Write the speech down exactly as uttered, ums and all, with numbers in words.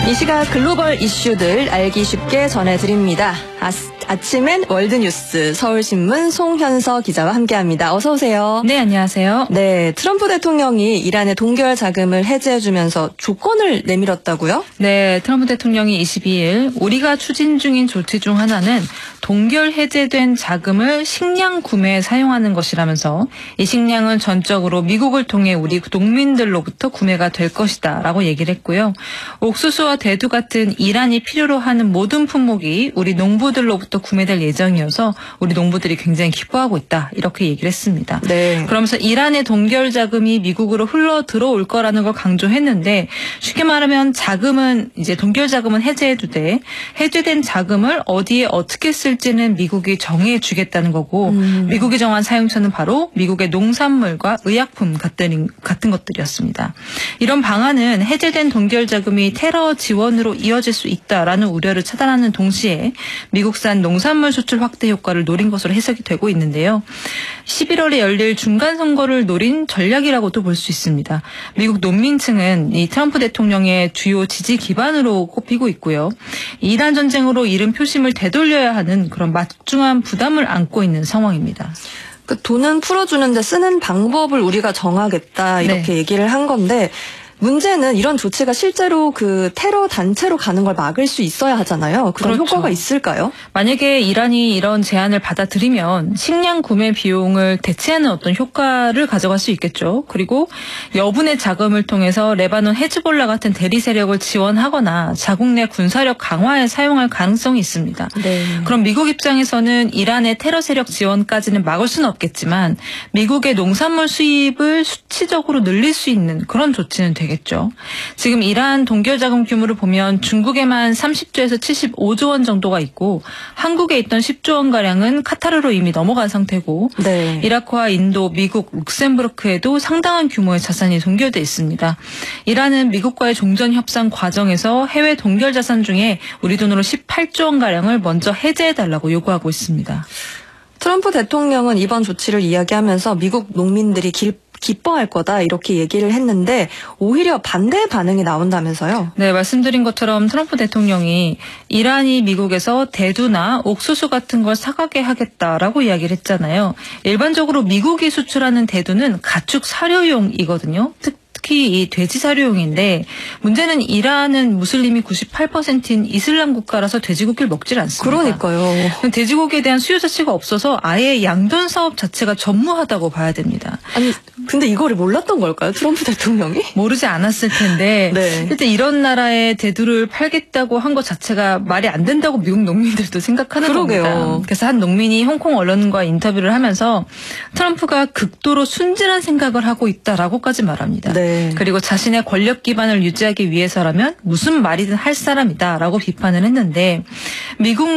이 시각 글로벌 이슈들 알기 쉽게 전해드립니다. 아, 아침엔 월드뉴스 서울신문 송현서 기자와 함께합니다. 어서 오세요. 네, 안녕하세요. 네, 트럼프 대통령이 이란의 동결 자금을 해제해주면서 조건을 내밀었다고요? 네, 트럼프 대통령이 이십이일 우리가 추진 중인 조치 중 하나는 동결 해제된 자금을 식량 구매에 사용하는 것이라면서 이 식량은 전적으로 미국을 통해 우리 농민들로부터 구매가 될 것이다 라고 얘기를 했고요. 옥수수와 대두 같은 이란이 필요로 하는 모든 품목이 우리 농부들로부터 구매될 예정이어서 우리 농부들이 굉장히 기뻐하고 있다 이렇게 얘기를 했습니다. 네. 그러면서 이란의 동결 자금이 미국으로 흘러 들어올 거라는 걸 강조했는데 쉽게 말하면 자금은 이제 동결 자금은 해제해도 돼 해제된 자금을 어디에 어떻게 쓸지는 미국이 정해 주겠다는 거고 음. 미국이 정한 사용처는 바로 미국의 농산물과 의약품 같은, 같은 것들이었습니다. 이런 방안은 해제된 동결 자금이 테러 지원으로 이어질 수 있다라는 우려를 차단하는 동시에 미국산 농산물 수출 확대 효과를 노린 것으로 해석이 되고 있는데요. 십일월에 열릴 중간 선거를 노린 전략이라고도 볼 수 있습니다. 미국 농민층은 이 트럼프 대통령의 주요 지지 기반으로 꼽히고 있고요. 이란 전쟁으로 잃은 표심을 되돌려야 하는 그런 막중한 부담을 안고 있는 상황입니다. 그 돈은 풀어주는데 쓰는 방법을 우리가 정하겠다 이렇게 네. 얘기를 한 건데 문제는 이런 조치가 실제로 그 테러 단체로 가는 걸 막을 수 있어야 하잖아요. 그런 그렇죠. 효과가 있을까요? 만약에 이란이 이런 제안을 받아들이면 식량 구매 비용을 대체하는 어떤 효과를 가져갈 수 있겠죠. 그리고 여분의 자금을 통해서 레바논 헤즈볼라 같은 대리 세력을 지원하거나 자국 내 군사력 강화에 사용할 가능성이 있습니다. 네. 그럼 미국 입장에서는 이란의 테러 세력 지원까지는 막을 수는 없겠지만 미국의 농산물 수입을 수치적으로 늘릴 수 있는 그런 조치는 되겠죠. 지금 이란 동결 자금 규모를 보면 중국에만 삼십조에서 칠십오조 원 정도가 있고 한국에 있던 십조 원가량은 카타르로 이미 넘어간 상태고 네. 이라크와 인도, 미국, 룩셈부르크에도 상당한 규모의 자산이 동결돼 있습니다. 이란은 미국과의 종전 협상 과정에서 해외 동결 자산 중에 우리 돈으로 십팔조 원가량을 먼저 해제해달라고 요구하고 있습니다. 트럼프 대통령은 이번 조치를 이야기하면서 미국 농민들이 길 기뻐할 거다 이렇게 얘기를 했는데 오히려 반대 반응이 나온다면서요? 네, 말씀드린 것처럼 트럼프 대통령이 이란이 미국에서 대두나 옥수수 같은 걸 사가게 하겠다라고 이야기를 했잖아요. 일반적으로 미국이 수출하는 대두는 가축 사료용이거든요. 특 특히 이 돼지 사료용인데 문제는 이란은 무슬림이 구십팔 퍼센트인 이슬람 국가라서 돼지고기를 먹질 않습니다. 그러니까요. 돼지고기에 대한 수요 자체가 없어서 아예 양돈 사업 자체가 전무하다고 봐야 됩니다. 아니 근데 이거를 몰랐던 걸까요? 트럼프 대통령이? 모르지 않았을 텐데 네. 일단 이런 나라에 대두를 팔겠다고 한 것 자체가 말이 안 된다고 미국 농민들도 생각하는 그러게요. 겁니다. 그래서 한 농민이 홍콩 언론과 인터뷰를 하면서 트럼프가 극도로 순진한 생각을 하고 있다라고까지 말합니다. 네. 그리고 자신의 권력 기반을 유지하기 위해서라면 무슨 말이든 할 사람이다라고 비판을 했는데 미국